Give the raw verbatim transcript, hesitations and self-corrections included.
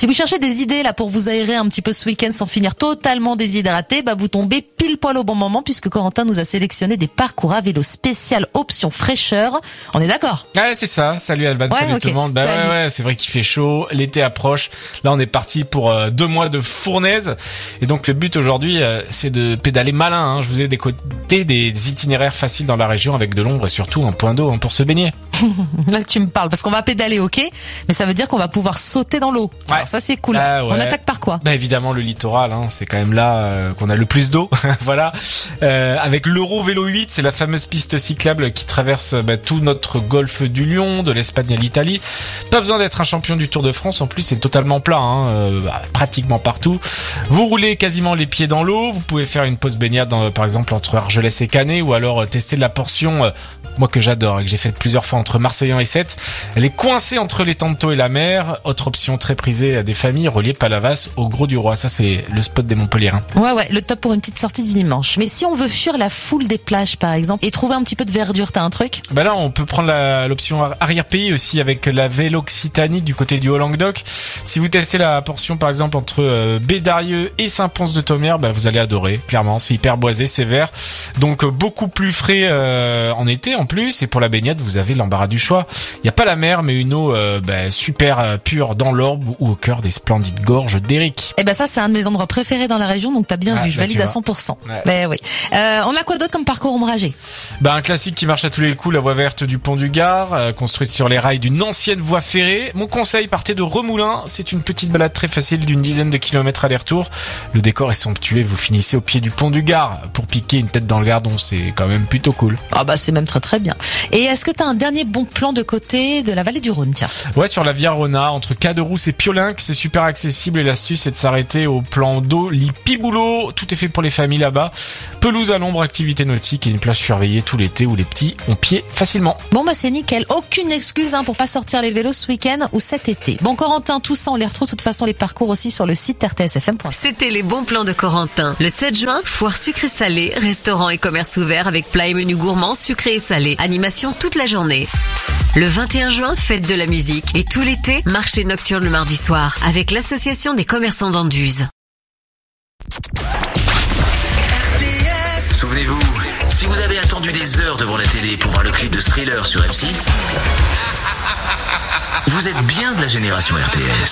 Si vous cherchez des idées là pour vous aérer un petit peu ce week-end sans finir totalement déshydraté, bah vous tombez pile poil au bon moment puisque Corentin nous a sélectionné des parcours à vélo spécial option fraîcheur. On est d'accord? Ouais, c'est ça. Salut Alban, ouais, salut okay. tout le monde. Bah salut. ouais, ouais, c'est vrai qu'il fait chaud, l'été approche. Là, on est parti pour euh, deux mois de fournaise. Et donc le but aujourd'hui, euh, c'est de pédaler malin. Hein. Je vous ai décoté des itinéraires faciles dans la région avec de l'ombre et surtout un point d'eau hein, pour se baigner. Là, tu me parles parce qu'on va pédaler, ok, mais ça veut dire qu'on va pouvoir sauter dans l'eau. Ouais. Alors ça, c'est cool. Ah, ouais. On attaque par quoi? Bah évidemment le littoral, hein, c'est quand même là euh, qu'on a le plus d'eau. Voilà. Euh, avec l'Euro Vélo huit, c'est la fameuse piste cyclable qui traverse bah, tout notre golfe du Lion, de l'Espagne à l'Italie. Pas besoin d'être un champion du Tour de France. En plus, c'est totalement plat, hein, euh, bah, pratiquement partout. Vous roulez quasiment les pieds dans l'eau. Vous pouvez faire une pause baignade, dans, par exemple entre Argelès et Canet, ou alors euh, tester la portion. Euh, moi que j'adore et que j'ai fait plusieurs fois entre Marseillan et Sète. Elle est coincée entre les Tantos et la mer. Autre option très prisée des familles, reliée Palavas au Gros du Roi. Ça, c'est le spot des Montpelliérains. Ouais, ouais, le top pour une petite sortie du dimanche. Mais si on veut fuir la foule des plages, par exemple, et trouver un petit peu de verdure, t'as un truc? Bah là, on peut prendre la, l'option arrière-pays aussi avec la Véloccitanie du côté du Haut-Languedoc. Si vous testez la portion, par exemple, entre euh, Bédarieux et Saint-Pons-de-Thomer, bah, vous allez adorer. Clairement, c'est hyper boisé, c'est vert. Donc, euh, beaucoup plus frais euh, en été, en plus. Et pour la baignade, vous avez l'embarras du choix. Il n'y a pas la mer, mais une eau euh, bah, super euh, pure dans l'Orbe ou au cœur des splendides gorges d'Éric. Eh ben ça, c'est un de mes endroits préférés dans la région, donc t'as bien ouais, vu, je bah, valide à cent pour cent. Ouais. Ben oui. Euh, on a quoi d'autre comme parcours ombragé? Bah un classique qui marche à tous les coups, la voie verte du Pont du Gard, euh, construite sur les rails d'une ancienne voie ferrée. Mon conseil, partez de Remoulins. C'est une petite balade très facile d'une dizaine de kilomètres aller-retour. Le décor est somptueux, vous finissez au pied du Pont du Gard pour piquer une tête dans le Gardon. C'est quand même plutôt cool. Ah bah c'est même très très bien. Et est-ce que t'as un dernier bon plan de côté de la vallée du Rhône, tiens? Ouais, sur la Via Rona, entre Caderousse et Piolinc, c'est super accessible et l'astuce c'est de s'arrêter au plan d'eau Lipiboulot. Tout est fait pour les familles là-bas. Pelouse à l'ombre, activité nautique et une plage surveillée tout l'été où les petits ont pied facilement. Bon bah c'est nickel, aucune excuse hein, pour pas sortir les vélos ce week-end ou cet été. Bon Corentin, tout ça on les retrouve de toute façon les parcours aussi sur le site r t s f m point c h. C'était les bons plans de Corentin. Le sept juin, foire sucré-salé, restaurant et commerce ouvert avec plats et menus gourmands sucrés et salés. Animation toute la journée. Le vingt et un juin, fête de la musique. Et tout l'été, marché nocturne le mardi soir avec l'association des commerçants d'Anduze. Souvenez-vous, si vous avez attendu des heures devant la télé pour voir le clip de Thriller sur M six, vous êtes bien de la génération R T S.